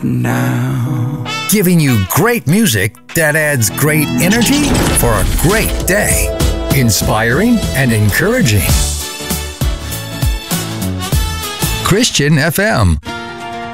now. Giving you great music that adds great energy for a great day. Inspiring and encouraging. Christian FM.